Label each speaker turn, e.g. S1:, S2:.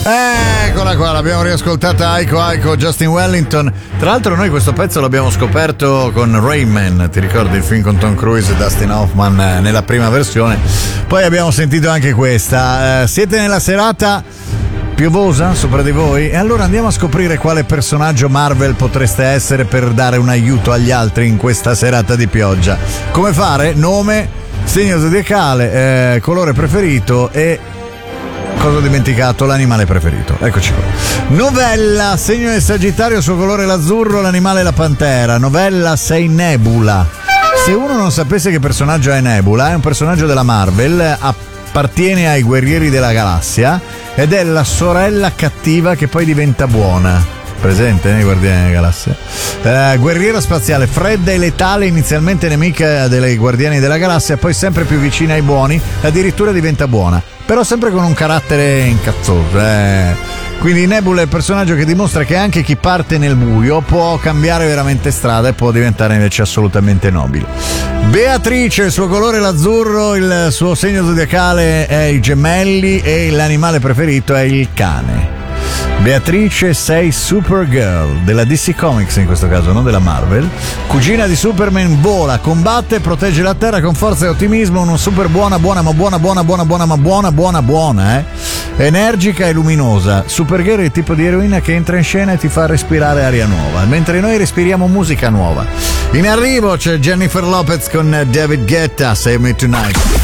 S1: Eccola qua, l'abbiamo riascoltata Aiko, Justin Wellington. Tra l'altro noi questo pezzo l'abbiamo scoperto con Rain Man, ti ricordi il film con Tom Cruise e Dustin Hoffman nella prima versione? Poi abbiamo sentito anche questa. Siete nella serata piovosa sopra di voi? E allora andiamo a scoprire quale personaggio Marvel potreste essere per dare un aiuto agli altri in questa serata di pioggia. Come fare? Nome, segno zodiacale, colore preferito e... cosa ho dimenticato? L'animale preferito. Eccoci qua. Novella, segno del Sagittario, suo colore l'azzurro, l'animale la pantera. Novella, sei Nebula. Se uno non sapesse che personaggio è Nebula, è un personaggio della Marvel, appartiene ai Guerrieri della Galassia ed è la sorella cattiva che poi diventa buona. Presente nei Guardiani della Galassia. Guerriera spaziale, fredda e letale, inizialmente nemica dei Guardiani della Galassia, poi sempre più vicina ai buoni, addirittura diventa buona, però sempre con un carattere incazzoso. Quindi Nebula è il personaggio che dimostra che anche chi parte nel buio può cambiare veramente strada e può diventare invece assolutamente nobile. Beatrice, il suo colore è l'azzurro, il suo segno zodiacale è i gemelli e l'animale preferito è il cane. Beatrice, sei Supergirl della DC Comics, in questo caso, non della Marvel. Cugina di Superman, vola, combatte, protegge la terra con forza e ottimismo, una super buona, energica e luminosa. Supergirl è il tipo di eroina che entra in scena e ti fa respirare aria nuova, mentre noi respiriamo musica nuova. In arrivo c'è Jennifer Lopez con David Guetta, Save Me Tonight.